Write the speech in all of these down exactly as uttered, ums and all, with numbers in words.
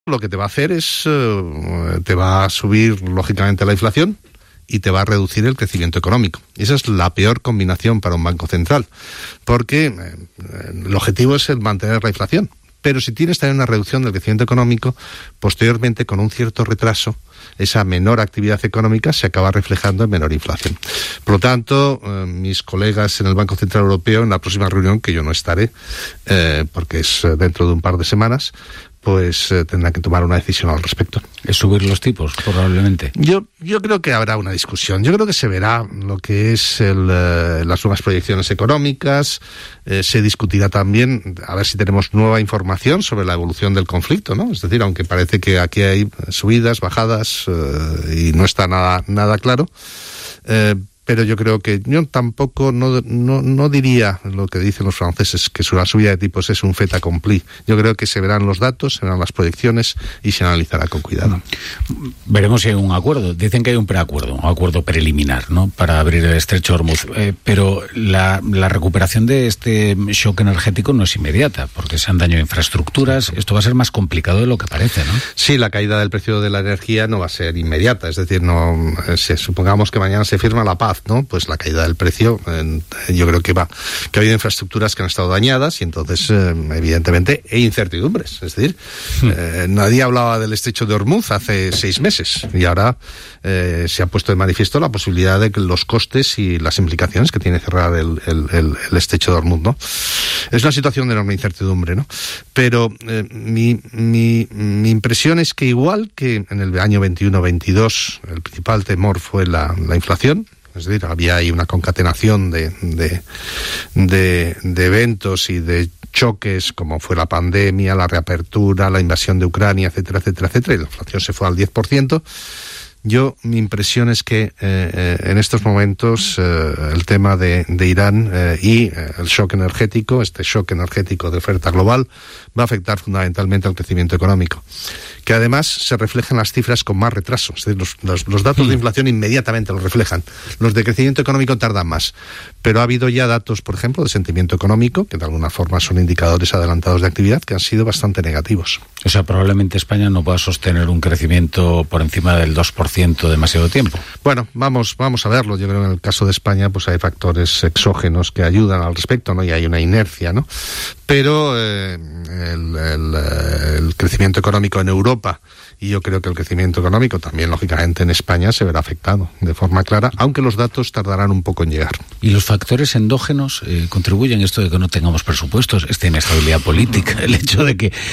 lo que te va a hacer es, uh, te va a subir lógicamente la inflación y te va a reducir el crecimiento económico. Y esa es la peor combinación para un banco central, porque eh, el objetivo es el mantener la inflación. Pero si tienes también una reducción del crecimiento económico, posteriormente, con un cierto retraso, esa menor actividad económica se acaba reflejando en menor inflación. Por lo tanto, eh, mis colegas en el Banco Central Europeo, en la próxima reunión, que yo no estaré, eh, porque es dentro de un par de semanas, pues eh, tendrán que tomar una decisión al respecto. ¿Es subir los tipos, probablemente? Yo yo creo que habrá una discusión. Yo creo que se verá lo que es el, eh, las nuevas proyecciones económicas. Eh, se discutirá también a ver si tenemos nueva información sobre la evolución del conflicto, ¿no? Es decir, aunque parece que aquí hay subidas, bajadas eh, y no está nada nada claro. Eh, Pero yo creo que yo tampoco no, no, no diría lo que dicen los franceses, que la subida de tipos es un fait accompli. Yo creo que se verán los datos, se verán las proyecciones y se analizará con cuidado. Veremos si hay un acuerdo. Dicen que hay un preacuerdo, un acuerdo preliminar, ¿no?, para abrir el estrecho de Hormuz. Eh, pero la, la recuperación de este shock energético no es inmediata, porque se han dañado infraestructuras. Esto va a ser más complicado de lo que parece, ¿no? Sí, la caída del precio de la energía no va a ser inmediata. Es decir, no, se, supongamos que mañana se firma la paz, ¿no? Pues la caída del precio, eh, yo creo que va, que ha habido infraestructuras que han estado dañadas y entonces, eh, evidentemente, hay incertidumbres. Es decir, eh, nadie hablaba del estrecho de Hormuz hace seis meses y ahora eh, se ha puesto de manifiesto la posibilidad de que los costes y las implicaciones que tiene cerrar el, el, el, el estrecho de Hormuz, ¿no? Es una situación de enorme incertidumbre, ¿no? Pero eh, mi, mi, mi impresión es que igual que en el año veintiuno veintidós el principal temor fue la, la inflación. Es decir, había ahí una concatenación de, de, de, de eventos y de choques, como fue la pandemia, la reapertura, la invasión de Ucrania, etcétera, etcétera, etcétera, y la inflación se fue al diez por ciento. Yo, mi impresión es que eh, eh, en estos momentos eh, el tema de, de Irán eh, y eh, el shock energético, este shock energético de oferta global, va a afectar fundamentalmente al crecimiento económico, que además se reflejan las cifras con más retraso. Es decir, los, los, los datos de inflación inmediatamente lo reflejan. Los de crecimiento económico tardan más. Pero ha habido ya datos, por ejemplo, de sentimiento económico, que de alguna forma son indicadores adelantados de actividad, que han sido bastante negativos. O sea, probablemente España no pueda sostener un crecimiento por encima del dos por ciento demasiado tiempo. Bueno, vamos vamos a verlo. Yo creo que en el caso de España pues hay factores exógenos que ayudan al respecto, ¿no? Y hay una inercia, ¿no? Pero eh, el, el, el crecimiento económico en Europa, y yo creo que el crecimiento económico también, lógicamente, en España se verá afectado de forma clara, aunque los datos tardarán un poco en llegar. ¿Y los factores endógenos eh, contribuyen a esto de que no tengamos presupuestos, esta inestabilidad política, el hecho de que...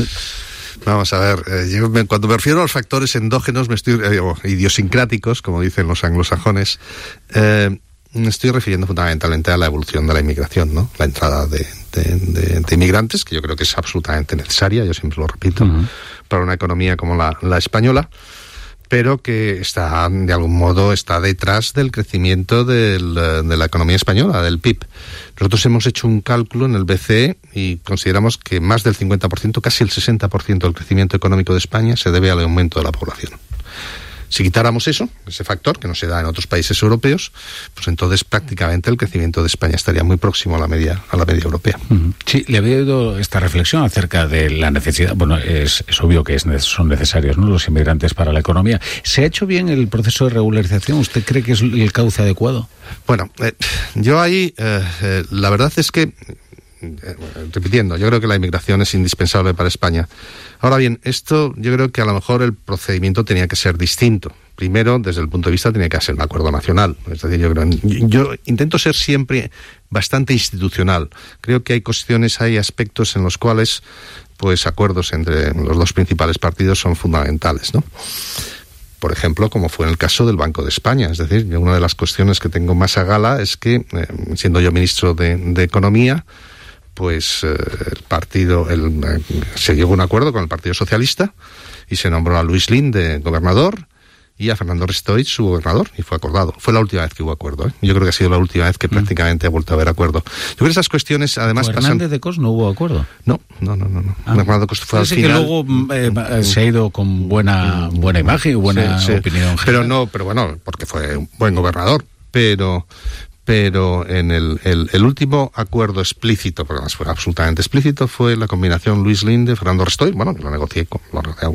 Vamos a ver, eh, yo me, cuando me refiero a los factores endógenos, me estoy eh, o idiosincráticos, como dicen los anglosajones, eh, me estoy refiriendo fundamentalmente a la evolución de la inmigración, ¿no? La entrada de, de, de, de inmigrantes, que yo creo que es absolutamente necesaria, yo siempre lo repito, uh-huh. para una economía como la, la española, pero que está, de algún modo, está detrás del crecimiento del, de la economía española, del P I B. Nosotros hemos hecho un cálculo en el B C E y consideramos que más del cincuenta por ciento, casi el sesenta por ciento del crecimiento económico de España se debe al aumento de la población. Si quitáramos eso, ese factor, que no se da en otros países europeos, pues entonces prácticamente el crecimiento de España estaría muy próximo a la media a la media europea. Sí, le había oído esta reflexión acerca de la necesidad, bueno, es, es obvio que es, son necesarios, ¿no?, los inmigrantes para la economía. ¿Se ha hecho bien el proceso de regularización? ¿Usted cree que es el cauce adecuado? Bueno, eh, yo ahí, eh, eh, la verdad es que, eh, repitiendo, yo creo que la inmigración es indispensable para España. Ahora bien, esto yo creo que a lo mejor el procedimiento tenía que ser distinto. Primero, desde el punto de vista, tenía que ser un acuerdo nacional. Es decir, yo creo, yo, yo intento ser siempre bastante institucional. Creo que hay cuestiones, hay aspectos en los cuales, pues, acuerdos entre los dos principales partidos son fundamentales, ¿no? Por ejemplo, como fue en el caso del Banco de España. Es decir, una de las cuestiones que tengo más a gala es que, eh, siendo yo ministro de, de Economía, pues eh, el partido, el, eh, se llegó a un acuerdo con el Partido Socialista y se nombró a Luis Linde gobernador y a Fernando Restoich su gobernador, y fue acordado. Fue la última vez que hubo acuerdo, ¿eh? Yo creo que ha sido la última vez que mm. prácticamente ha vuelto a haber acuerdo. Yo creo que esas cuestiones además pasan... ¿Hernández de Cos no hubo acuerdo? No, no, no, no. no. Ah. Hernández de Cos fue al final... que luego eh, se ha ido con buena buena imagen y buena sí, sí. opinión general. Pero no, pero bueno, porque fue un buen gobernador, pero... pero en el, el, el último acuerdo explícito, porque además fue absolutamente explícito, fue la combinación Luis Linde, Fernando Restoy, bueno, que lo negocié con, lo